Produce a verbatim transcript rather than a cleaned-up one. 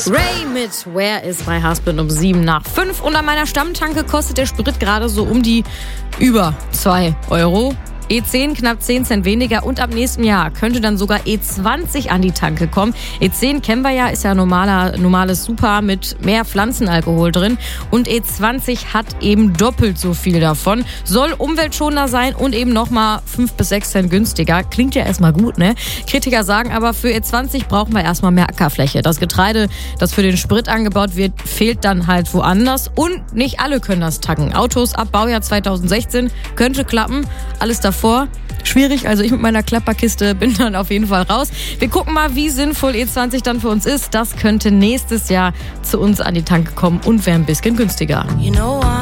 Ray mit Where is my husband um sieben nach fünf. Und an meiner Stammtanke kostet der Sprit gerade so um die über zwei Euro. E zehn knapp zehn Cent weniger und ab nächstem Jahr könnte dann sogar E zwanzig an die Tanke kommen. E zehn kennen wir ja, ist ja normaler, normales Super mit mehr Pflanzenalkohol drin. Und E zwanzig hat eben doppelt so viel davon. Soll umweltschonender sein und eben nochmal fünf bis sechs Cent günstiger. Klingt ja erstmal gut, ne? Kritiker sagen aber, für E zwanzig brauchen wir erstmal mehr Ackerfläche. Das Getreide, das für den Sprit angebaut wird, fehlt dann halt woanders. Und nicht alle können das tanken. Autos ab Baujahr zweitausendsechzehn könnte klappen. Alles davor vor. Schwierig, also ich mit meiner Klapperkiste bin dann auf jeden Fall raus. Wir gucken mal, wie sinnvoll E zwanzig dann für uns ist. Das könnte nächstes Jahr zu uns an die Tanke kommen und wäre ein bisschen günstiger. You know